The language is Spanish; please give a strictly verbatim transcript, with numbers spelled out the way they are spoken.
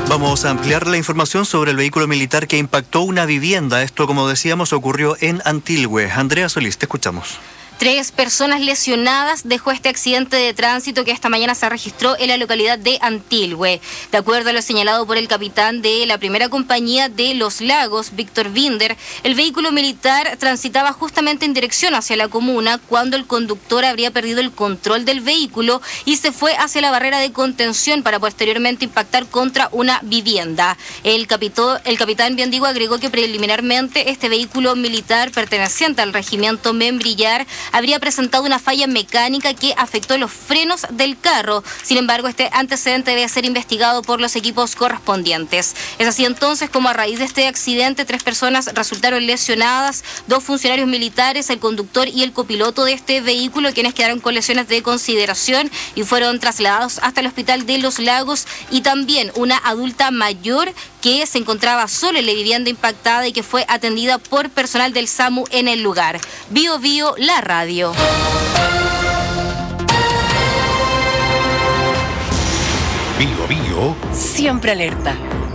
Vamos a ampliar la información sobre el vehículo militar que impactó una vivienda. Esto, como decíamos, ocurrió en Antilhue. Andrea Solís, te escuchamos. Tres personas lesionadas dejó este accidente de tránsito que esta mañana se registró en la localidad de Antilhue. De acuerdo a lo señalado por el capitán de la primera compañía de Los Lagos, Víctor Binder, el vehículo militar transitaba justamente en dirección hacia la comuna cuando el conductor habría perdido el control del vehículo y se fue hacia la barrera de contención para posteriormente impactar contra una vivienda. El, capitó, el capitán Biendigo agregó que preliminarmente este vehículo militar perteneciente al regimiento Membrillar habría presentado una falla mecánica que afectó los frenos del carro. Sin embargo, este antecedente debe ser investigado por los equipos correspondientes. Es así entonces como a raíz de este accidente, tres personas resultaron lesionadas, dos funcionarios militares, el conductor y el copiloto de este vehículo, quienes quedaron con lesiones de consideración y fueron trasladados hasta el hospital de Los Lagos, y también una adulta mayor que se encontraba sola en la vivienda impactada y que fue atendida por personal del SAMU en el lugar. Bio Bio, la radio. Bio Bio. Siempre alerta.